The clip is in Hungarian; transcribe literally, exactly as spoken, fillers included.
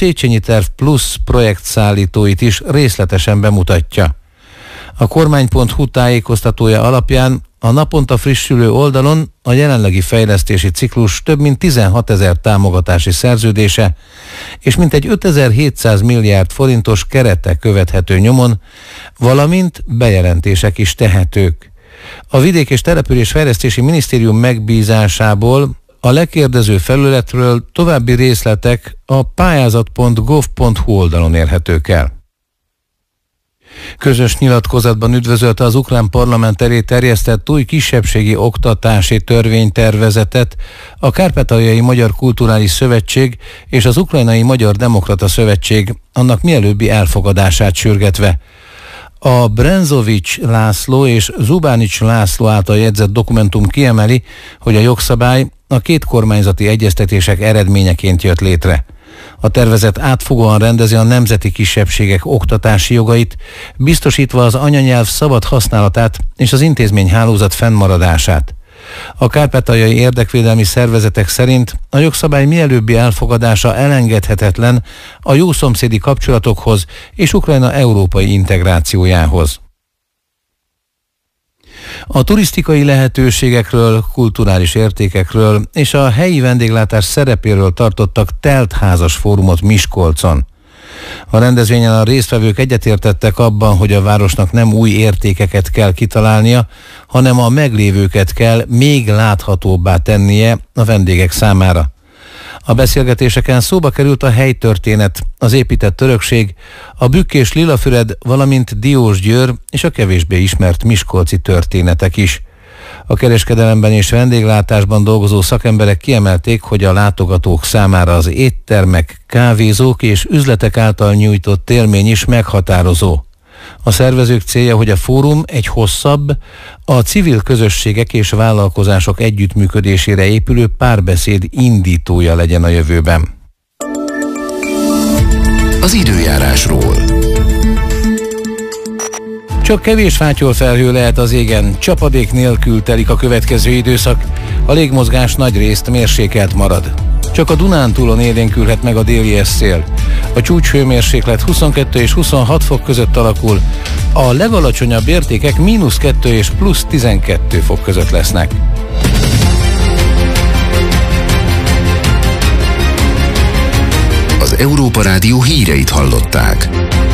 Széchenyi Terv Plus projektszállítóit is részletesen bemutatja. A kormány pont hu tájékoztatója alapján a naponta frissülő oldalon a jelenlegi fejlesztési ciklus több mint tizenhatezer támogatási szerződése és mintegy ötezer-hétszáz milliárd forintos kerete követhető nyomon, valamint bejelentések is tehetők. A Vidék- és Településfejlesztési Minisztérium megbízásából a lekérdező felületről további részletek a pályázat pont gov pont hu oldalon érhetők el. Közös nyilatkozatban üdvözölte az ukrán parlament elé terjesztett új kisebbségi oktatási törvénytervezetet a Kárpátaljai Magyar Kulturális Szövetség és az Ukrajnai Magyar Demokrata Szövetség, annak mielőbbi elfogadását sürgetve. A Brenzovics László és Zubánics László által jegyzett dokumentum kiemeli, hogy a jogszabály a két kormányzati egyeztetések eredményeként jött létre. A tervezet átfogóan rendezi a nemzeti kisebbségek oktatási jogait, biztosítva az anyanyelv szabad használatát és az intézményhálózat fennmaradását. A kárpátaljai érdekvédelmi szervezetek szerint a jogszabály mielőbbi elfogadása elengedhetetlen a jó szomszédi kapcsolatokhoz és Ukrajna európai integrációjához. A turisztikai lehetőségekről, kulturális értékekről és a helyi vendéglátás szerepéről tartottak teltházas fórumot Miskolcon. A rendezvényen a résztvevők egyetértettek abban, hogy a városnak nem új értékeket kell kitalálnia, hanem a meglévőket kell még láthatóbbá tennie a vendégek számára. A beszélgetéseken szóba került a helytörténet, az épített örökség, a Bükkés Lilafüred, valamint Diósgyőr és a kevésbé ismert miskolci történetek is. A kereskedelemben és vendéglátásban dolgozó szakemberek kiemelték, hogy a látogatók számára az éttermek, kávézók és üzletek által nyújtott élmény is meghatározó. A szervezők célja, hogy a fórum egy hosszabb, a civil közösségek és vállalkozások együttműködésére épülő párbeszéd indítója legyen a jövőben. Az időjárásról. Csak kevés fátyolfelhő lehet az égen, csapadék nélkül telik a következő időszak, a légmozgás nagyrészt mérsékelt marad. Csak a Dunántúlon élénkülhet meg a déli szél. A csúcshőmérséklet huszonkettő és huszonhat fok között alakul, a legalacsonyabb értékek mínusz kettő és plusz tizenkettő fok között lesznek. Az Európa Rádió híreit hallották.